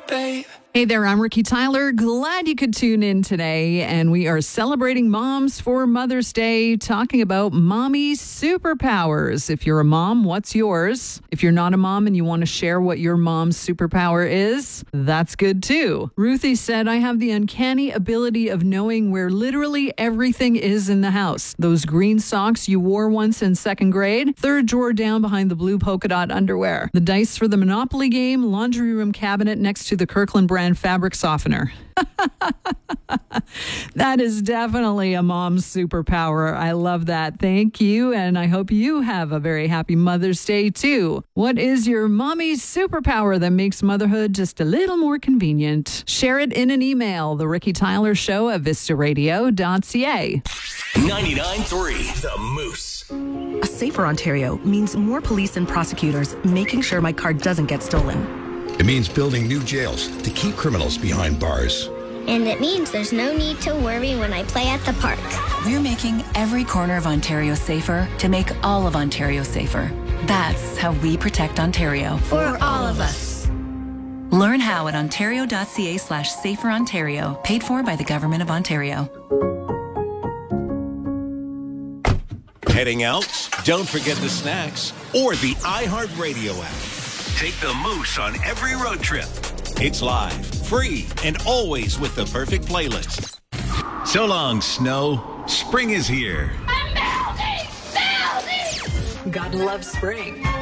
babe. Hey there, I'm Ricky Tyler. Glad you could tune in today. And we are celebrating moms for Mother's Day, talking about mommy superpowers. If you're a mom, what's yours? If you're not a mom and you want to share what your mom's superpower is, that's good too. Ruthie said, I have the uncanny ability of knowing where literally everything is in the house. Those green socks you wore once in second grade, third drawer down behind the blue polka dot underwear, the dice for the Monopoly game, laundry room cabinet next to the Kirkland brand fabric softener. That is definitely a mom's superpower. I love that. Thank you. And I hope you have a very happy Mother's Day too. What is your mommy's superpower that makes motherhood just a little more convenient? Share it in an email, The Ricky Tyler Show at vistaradio.ca. 99.3 The Moose. A safer Ontario means more police and prosecutors making sure my car doesn't get stolen. It means building new jails to keep criminals behind bars. And it means there's no need to worry when I play at the park. We're making every corner of Ontario safer to make all of Ontario safer. That's how we protect Ontario. For all of us. Learn how at ontario.ca/saferontario, paid for by the Government of Ontario. Heading out? Don't forget the snacks or the iHeartRadio app. Take the Moose on every road trip. It's live, free, and always with the perfect playlist. So long, snow. Spring is here. Gotta love spring.